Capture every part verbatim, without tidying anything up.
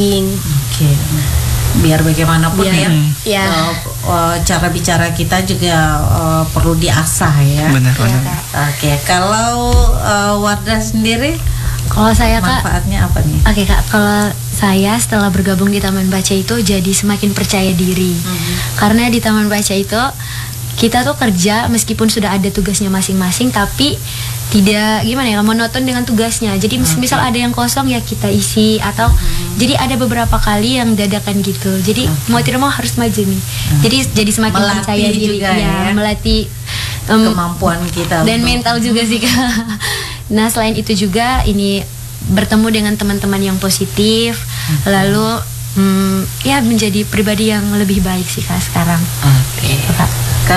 Oke, biar bagaimanapun Biar, ya, ya. uh, uh, cara bicara kita juga uh, perlu diasah ya. Benar, Iya, benar. Kak. Oke, kalau uh, Wardah sendiri Kalau saya Kak, manfaatnya apa nih? oke Kak, kalau saya setelah bergabung di Taman Baca itu jadi semakin percaya diri. Mhm. Karena di Taman Baca itu kita tuh kerja meskipun sudah ada tugasnya masing-masing, tapi tidak gimana ya, monoton dengan tugasnya. Jadi mis- Oke. misal ada yang kosong ya kita isi, atau jadi ada beberapa kali yang dadakan gitu. Jadi Oke. mau tidak mau harus maju nih. Jadi jadi semakin Melatih percaya diri juga ya, ya. melatih em, Kemampuan kita dan untuk- mental juga sih Kak. Nah selain itu juga ini bertemu dengan teman-teman yang positif, lalu hmm, ya menjadi pribadi yang lebih baik sih Kak sekarang. Oke. Gitu, Kak.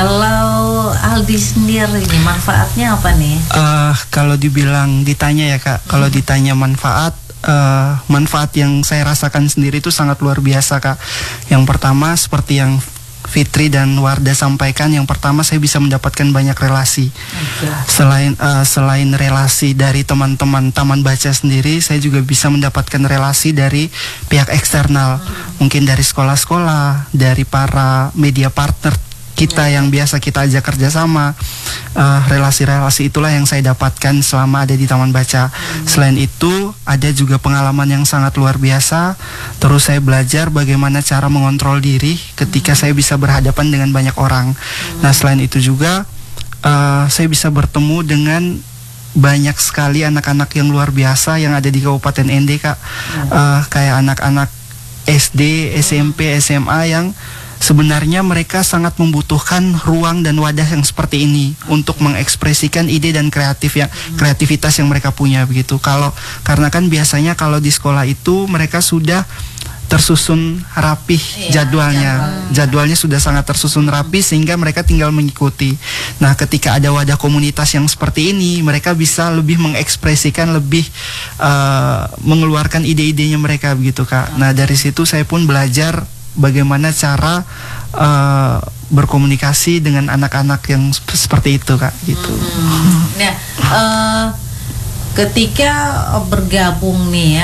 Kalau Aldi sendiri nih manfaatnya apa nih? Eh, kalau dibilang ditanya ya Kak, kalau ditanya manfaat, eh, manfaat yang saya rasakan sendiri itu sangat luar biasa Kak. Yang pertama seperti yang Fitri dan Wardah sampaikan, yang pertama saya bisa mendapatkan banyak relasi. Oke. Selain eh, selain relasi dari teman-teman Taman Baca sendiri, saya juga bisa mendapatkan relasi dari pihak eksternal, mungkin dari sekolah-sekolah, dari para media partner kita yang biasa kita ajak kerjasama. Eh, relasi-relasi itulah yang saya dapatkan selama ada di Taman Baca. Selain itu ada juga pengalaman yang sangat luar biasa. Terus saya belajar bagaimana cara mengontrol diri ketika saya bisa berhadapan dengan banyak orang. Nah selain itu juga eh, saya bisa bertemu dengan banyak sekali anak-anak yang luar biasa yang ada di Kabupaten N D Kak. Eh, kayak anak-anak S D, S M P, S M A yang sebenarnya mereka sangat membutuhkan ruang dan wadah yang seperti ini untuk mengekspresikan ide dan kreatif yang kreativitas yang mereka punya begitu. Kalau karena kan biasanya kalau di sekolah itu mereka sudah tersusun rapih Iya, jadwalnya. Jadwalnya sudah sangat tersusun rapi sehingga mereka tinggal mengikuti. Nah, ketika ada wadah komunitas yang seperti ini, mereka bisa lebih mengekspresikan, lebih uh, mengeluarkan ide-idenya mereka begitu Kak. Nah, dari situ saya pun belajar bagaimana cara uh, berkomunikasi dengan anak-anak yang sep- seperti itu Kak gitu. Nah, eh, ketika bergabung nih ya